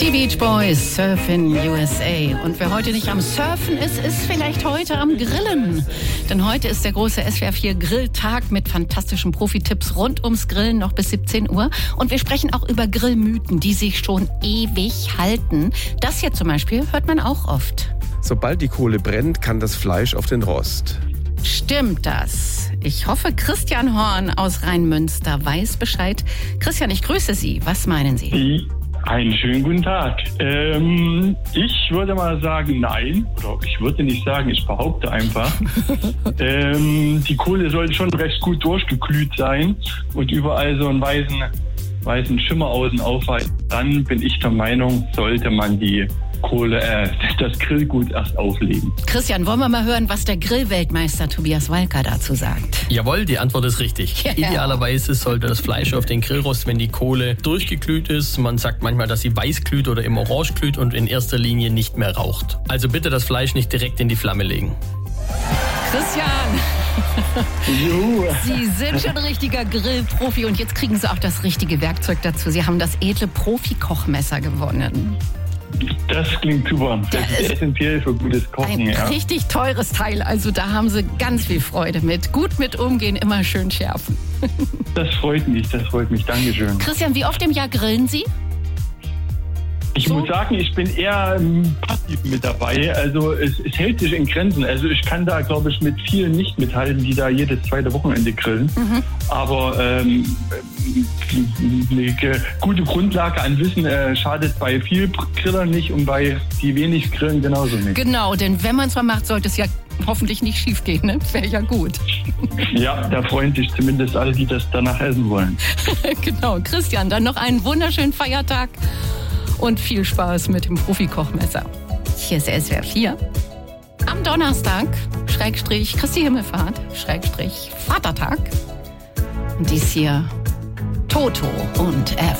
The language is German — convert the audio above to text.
Die Beach Boys, Surfin' USA. Und wer heute nicht am Surfen ist, ist vielleicht heute am Grillen. Denn heute ist der große SWR 4 Grilltag mit fantastischen Profi-Tipps rund ums Grillen noch bis 17 Uhr. Und wir sprechen auch über Grillmythen, die sich schon ewig halten. Das hier zum Beispiel hört man auch oft. Sobald die Kohle brennt, kann das Fleisch auf den Rost. Stimmt das? Ich hoffe, Christian Horn aus Rheinmünster weiß Bescheid. Christian, ich grüße Sie. Was meinen Sie? Einen schönen guten Tag. Ich würde mal sagen, nein. Oder ich würde nicht sagen, ich behaupte einfach. Die Kohle sollte schon recht gut durchgeglüht sein und überall so einen weißen Schimmer außen aufweisen. Dann bin ich der Meinung, sollte man die Kohle, das Grillgut erst auflegen. Christian, wollen wir mal hören, was der Grillweltmeister Tobias Walker dazu sagt? Jawohl, die Antwort ist richtig. Ja. Idealerweise sollte das Fleisch auf den Grillrost, wenn die Kohle durchgeglüht ist. Man sagt manchmal, dass sie weiß glüht oder im Orange glüht und in erster Linie nicht mehr raucht. Also bitte das Fleisch nicht direkt in die Flamme legen. Christian! Sie sind schon ein richtiger Grillprofi und jetzt kriegen Sie auch das richtige Werkzeug dazu. Sie haben das edle Profi-Kochmesser gewonnen. Das klingt super. Das ist essentiell für gutes Kochen. Ein richtig teures Teil, also da haben Sie ganz viel Freude mit. Gut mit umgehen, immer schön schärfen. Das freut mich. Dankeschön. Christian, wie oft im Jahr grillen Sie? Ich muss sagen, ich bin eher passiv mit dabei. Also es hält sich in Grenzen. Also ich kann da, glaube ich, mit vielen nicht mithalten, die da jedes zweite Wochenende grillen. Aber eine gute Grundlage an Wissen schadet bei viel Grillern nicht und bei die wenig grillen genauso nicht. Genau, denn wenn man es mal macht, sollte es ja hoffentlich nicht schief gehen, ne? Wäre ja gut. Ja, da freuen sich zumindest alle, die das danach essen wollen. Genau. Christian, dann noch einen wunderschönen Feiertag. Und viel Spaß mit dem Profi-Kochmesser. Hier ist SWR 4. Am Donnerstag, Schrägstrich Christi Himmelfahrt, Schrägstrich Vatertag. Und dies hier Toto und F.